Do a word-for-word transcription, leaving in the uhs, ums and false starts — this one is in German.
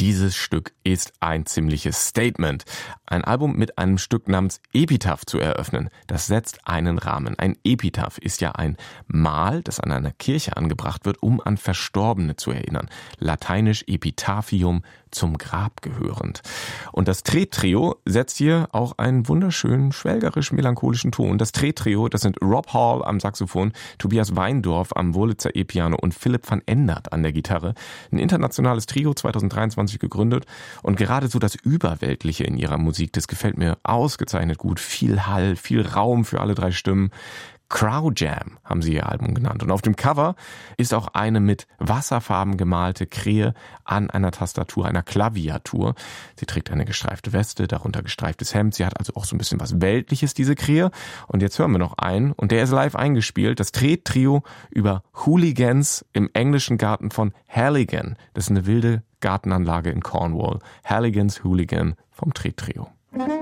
Dieses Stück ist ein ziemliches Statement. Ein Album mit einem Stück namens Epitaph zu eröffnen, das setzt einen Rahmen. Ein Epitaph ist ja ein Mal, das an einer Kirche angebracht wird, um an Verstorbene zu erinnern. Lateinisch Epitaphium, zum Grab gehörend. Und das Tret-Trio setzt hier auch einen wunderschönen, schwelgerisch-melancholischen Ton. Das Tret-Trio, das sind Rob Hall am Saxophon, Tobias Weindorf am Wurlitzer E-Piano und Philipp van Endert an der Gitarre. Ein internationales Trio, zweitausenddreiundzwanzig gegründet. Und gerade so das Überweltliche in ihrer Musik, das gefällt mir ausgezeichnet gut. Viel Hall, viel Raum für alle drei Stimmen. Crow Jam haben sie ihr Album genannt. Und auf dem Cover ist auch eine mit Wasserfarben gemalte Krähe an einer Tastatur, einer Klaviatur. Sie trägt eine gestreifte Weste, darunter gestreiftes Hemd. Sie hat also auch so ein bisschen was Weltliches, diese Krähe. Und jetzt hören wir noch einen. Und der ist live eingespielt. Das Tret-Trio über Hooligans im englischen Garten von Halligan. Das ist eine wilde Gartenanlage in Cornwall. Halligans Hooligan vom Tret-Trio.